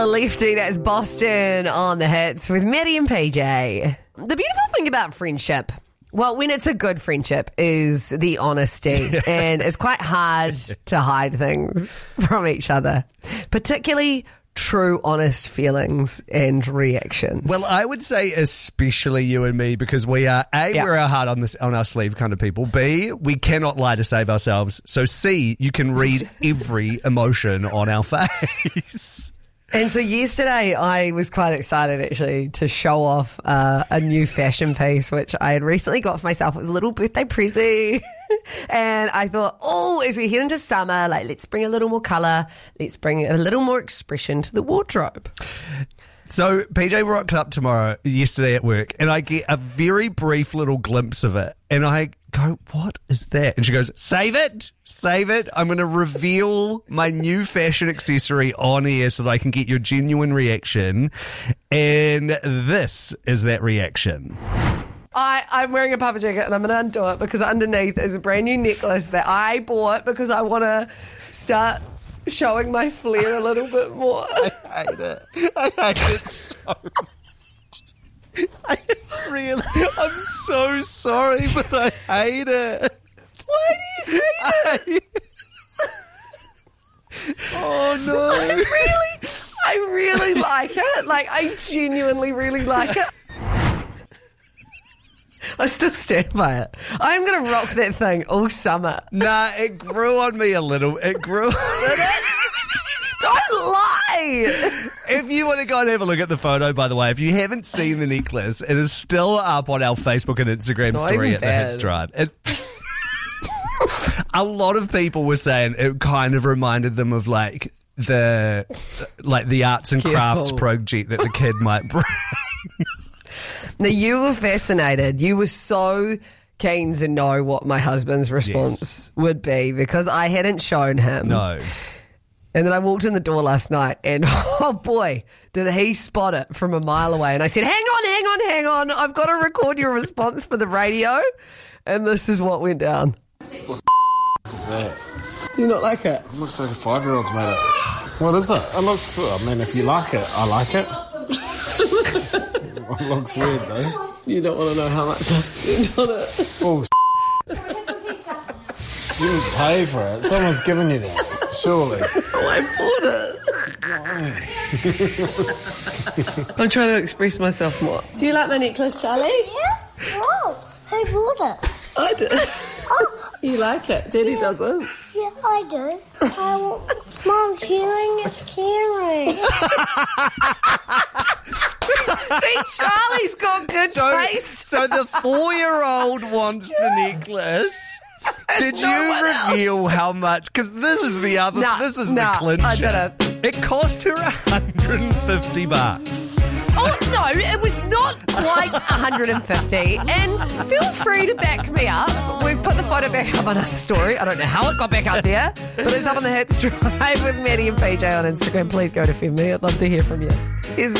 Lefty, that's Boston on the hits with Maddie and PJ. The beautiful thing about friendship, well, when it's a good friendship, is the honesty. And it's quite hard to hide things from each other, particularly true, honest feelings and reactions. Well, I would say especially you and me, because we are, A, we're our heart on our sleeve kind of people. B, we cannot lie to save ourselves. So C, you can read every emotion on our face. And so yesterday I was quite excited actually to show off a new fashion piece which I had recently got for myself. It was a little birthday present. And I thought, as we head into summer, let's bring a little more colour, let's bring a little more expression to the wardrobe. So PJ rocks up yesterday at work, and I get a very brief little glimpse of it. And I go, what is that? And she goes, save it. I'm going to reveal my new fashion accessory on air so that I can get your genuine reaction. And this is that reaction. I'm wearing a puffer jacket and I'm going to undo it because underneath is a brand new necklace that I bought because I want to start showing my flair a little bit more. I hate it so much. I'm so sorry, but I hate it. Why do you hate it? Oh no. I really like it. I genuinely really like it. I still stand by it. I'm going to rock that thing all summer. Nah, it grew on me a little. It grew. Don't lie. If you want to go and have a look at the photo, by the way, if you haven't seen the necklace, it is still up on our Facebook and Instagram story at the Hits Drive. A lot of people were saying it kind of reminded them of the arts and crafts project that the kid might bring. Now, you were fascinated. You were so keen to know what my husband's response would be because I hadn't shown him. No. And then I walked in the door last night and, oh boy, did he spot it from a mile away. And I said, hang on. I've got to record your response for the radio. And this is what went down. What is that? Do you not like it? It looks like a 5-year-old's made it. What is it? It looks, if you like it, I like it. It looks weird though. You don't want to know how much I've spent on it. Oh, you didn't pay for it. Someone's given you that, surely. Oh, I bought it. I'm trying to express myself more. Do you like my necklace, Charlie? Yeah? Wow. Who bought it? I did. Oh. You like it? Daddy doesn't. Yeah, I do. Mom's hearing is caring. See, Charlie's got good taste. So the 4-year-old wants the necklace. Did you reveal how much? Because this is the other. This is the clincher. I didn't. It cost her $150. Oh no, it was not quite 150. And feel free to back me up. We've put the photo back up on our story. I don't know how it got back up there, but it's up on the Hits Drive with Maddie and PJ on Instagram. Please go defend me. I'd love to hear from you. Here's